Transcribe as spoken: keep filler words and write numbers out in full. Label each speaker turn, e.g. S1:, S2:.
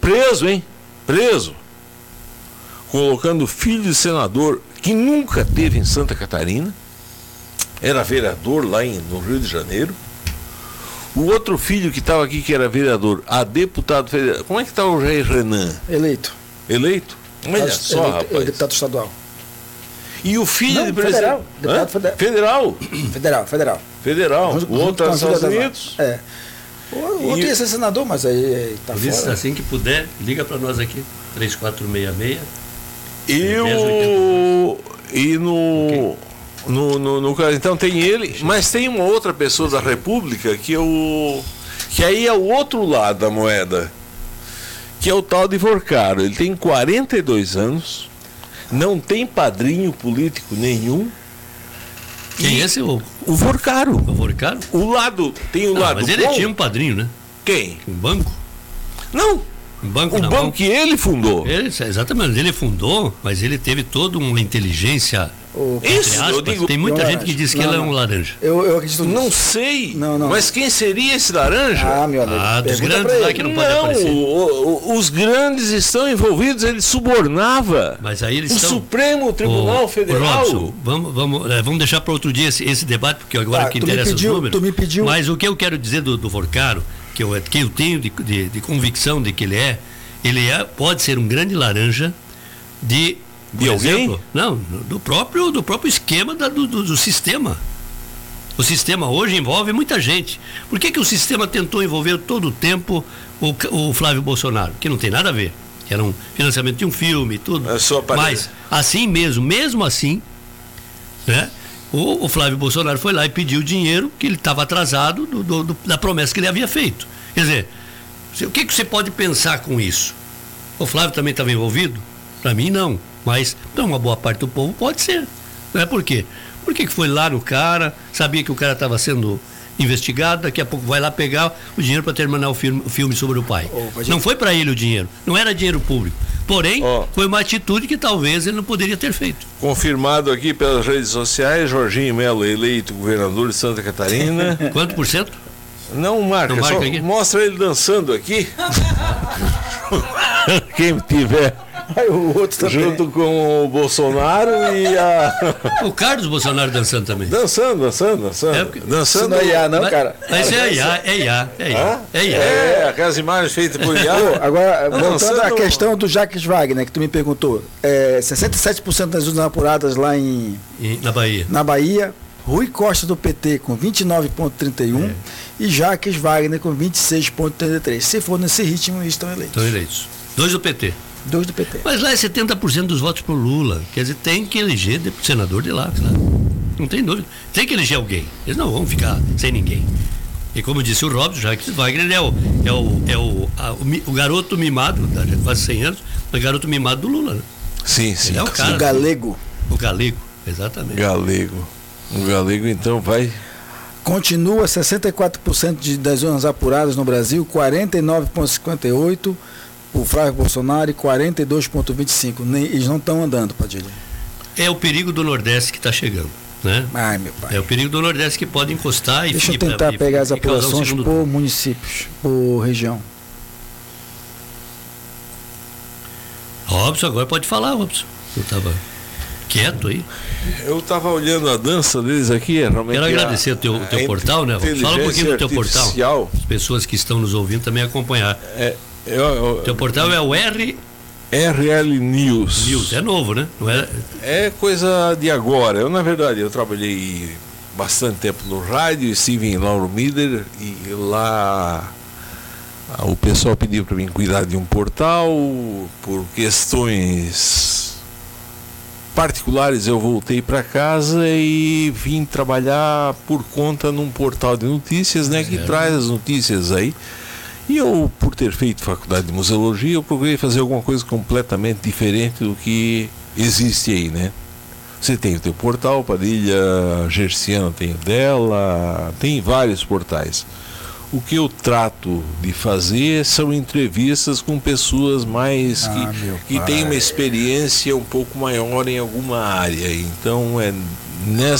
S1: preso, hein? Preso. Colocando filho de senador que nunca teve em Santa Catarina. Era vereador lá em, no Rio de Janeiro. O outro filho que estava aqui, que era vereador, a deputado federal. Como é que está o Jair Renan?
S2: Eleito.
S1: Eleito? Olha
S2: Eleito,
S1: só,
S2: eleito,
S1: rapaz.
S2: Deputado estadual.
S1: E o filho
S2: Não,
S1: de presidente.
S2: federal. Deputado federal.
S1: Federal.
S2: Federal, federal.
S1: Federal.
S2: Junto-
S1: O outro
S2: junto com
S1: é
S2: a
S1: Estados
S2: Júlia da
S1: Unidos.
S2: Vale. É. O, o outro
S1: E-
S2: ia ser senador, mas aí tá
S3: Por isso,
S2: fora.
S3: assim que puder, liga para nós aqui. três quatro seis seis.
S1: E o. E no. No, no, no caso, então tem ele, mas tem uma outra pessoa da República que é o. Que aí é o outro lado da moeda. Que é o tal de Vorcaro. Ele tem quarenta e dois anos, não tem padrinho político nenhum.
S3: Quem
S1: E
S3: é esse? O,
S1: O Vorcaro.
S3: o Vorcaro?
S1: O lado. Tem o
S3: Não,
S1: lado
S3: mas ele
S1: bom.
S3: tinha um padrinho, né?
S1: Quem?
S3: Um banco.
S1: Não.
S3: Um banco
S1: O
S3: na
S1: banco
S3: mão.
S1: que ele fundou.
S3: Ele, exatamente, ele fundou, mas ele teve toda uma inteligência.
S2: O-
S3: entre
S1: Isso, eu
S3: aspas.
S1: digo.
S3: Tem muita
S2: Não,
S3: gente que diz que
S2: não,
S3: ele é
S2: não.
S3: um laranja.
S2: Eu, eu acredito
S1: Não
S2: nisso.
S1: sei.
S2: Não, não.
S1: Mas quem seria esse laranja?
S2: Ah, meu amigo.
S3: Ah, dos
S2: pergunta
S3: grandes
S2: pra
S3: lá
S2: ele.
S3: que não pode
S1: Não,
S3: aparecer.
S1: o- o- os grandes estão envolvidos, ele subornava.
S3: Mas aí eles
S1: O
S3: estão.
S1: Supremo Tribunal
S3: Ô,
S1: Federal.
S3: Robson, vamos, vamos, é, vamos deixar para outro dia esse, esse debate, porque agora
S2: Tá,
S3: o que
S2: tu me
S3: interessa
S2: pediu-
S3: os números.
S2: tu me pediu-
S3: Mas o que eu quero dizer do, do Vorcaro, que eu, que eu tenho de, de, de convicção de que ele é, ele é, pode ser um grande laranja de.
S1: De
S3: por
S1: alguém?
S3: exemplo, não, do próprio, do próprio esquema da- do, do, do sistema. O sistema hoje envolve muita gente. Por que, que o sistema tentou envolver todo o tempo o, Ca- o Flávio Bolsonaro? Que não tem nada a ver. Que era um financiamento de um filme e tudo.
S1: É só para-
S3: Mas, assim mesmo, mesmo assim, né, o, o Flávio Bolsonaro foi lá e pediu dinheiro que ele estava atrasado do, do- do- da promessa que ele havia feito. Quer dizer, se- o que, que você pode pensar com isso? O Flávio também estava envolvido? Para mim, não. Mas, então, uma boa parte do povo pode ser. Não é por quê? Por que que foi lá no cara, sabia que o cara estava sendo investigado, daqui a pouco vai lá pegar o dinheiro para terminar o filme, o filme sobre o pai.
S2: Ô, mas
S3: Não
S2: gente-
S3: foi para ele o dinheiro, não era dinheiro público. Porém,
S1: Ó.
S3: foi uma atitude que talvez ele não poderia ter feito.
S1: Confirmado aqui pelas redes sociais, Jorginho Melo eleito governador de Santa Catarina.
S3: Quanto por cento?
S1: Não marca,
S3: Não marca
S1: só
S3: aqui?
S1: mostra ele dançando aqui. Quem tiver
S2: Aí o outro também.
S1: junto com o Bolsonaro e a.
S3: O Carlos Bolsonaro dançando também.
S1: Dançando, dançando, dançando.
S3: É, porque-
S2: Isso
S1: Dançando.
S2: não é I A, não,
S3: Mas-
S2: cara.
S3: Mas é I A, é I A, é I
S1: Hã?
S3: A. É I A.
S1: É, aquelas imagens feitas por I A.
S2: Ô, agora,
S1: Não,
S2: voltando à
S1: dançando-
S2: questão do Jacques Wagner, que tu me perguntou. É, sessenta e sete por cento das urnas apuradas lá em,
S3: E- Na Bahia.
S2: na Bahia. Rui Costa do P T com vinte e nove vírgula trinta e um
S3: É.
S2: e Jacques Wagner com vinte e seis vírgula trinta e três. Se for nesse ritmo, eles estão eleitos.
S3: Estão eleitos. Dois do P T.
S2: Dois do P T.
S3: Mas lá é setenta por cento dos votos pro Lula. Quer dizer, tem que eleger de- senador de lá, claro. Não tem dúvida. Tem que eleger alguém. Eles não vão ficar sem ninguém. E como disse o Robson, Jacques Wagner é o, é o, é o, a- o, mi- o garoto mimado, tá, já quase cem anos, o garoto mimado do Lula, né?
S1: Sim, sim.
S3: Ele é o cara.
S2: O Galego
S3: O galego, exatamente.
S1: Galego. O Galego, então, vai.
S2: continua sessenta e quatro por cento de, das urnas apuradas no Brasil, quarenta e nove vírgula cinquenta e oito por Flávio Bolsonaro e quarenta e dois vírgula vinte e cinco. Nem, eles não estão andando, Padilha.
S3: É o perigo do Nordeste que está chegando, né?
S2: Ai, meu pai.
S3: É o perigo do Nordeste que pode encostar e
S2: Deixa eu
S3: e-
S2: tentar
S3: e-
S2: pegar as
S3: e causar um
S2: apurações
S3: segundo
S2: por
S3: turno.
S2: municípios, por região.
S3: Robson, agora pode falar, Robson. Eu estava quieto aí.
S1: Eu estava olhando a dança deles aqui, é realmente.
S3: Quero
S1: a-
S3: agradecer o teu,
S1: a
S3: teu portal, né, Robson? Fala um pouquinho do teu portal.
S1: artificial.
S3: As pessoas que estão nos ouvindo também acompanhar.
S1: É, eu, eu,
S3: Teu portal é o R
S1: R L News.
S3: News, é novo, né? Não é?
S1: É coisa de agora. Eu, na verdade, eu trabalhei bastante tempo no rádio, estive em Lauro Miller e lá ah, o pessoal pediu para mim cuidar de um portal. Por questões particulares eu voltei para casa e vim trabalhar por conta num portal de notícias, né, que
S3: Certo.
S1: traz as notícias aí. E eu, por ter feito faculdade de museologia, eu procurei fazer alguma coisa completamente diferente do que existe aí, né? Você tem o teu portal, Padilha Gerciano tem o dela, tem vários portais. O que eu trato de fazer são entrevistas com pessoas mais
S2: Ah,
S1: que,
S2: meu
S1: que
S2: pai.
S1: têm uma experiência um pouco maior em alguma área. Então é nessa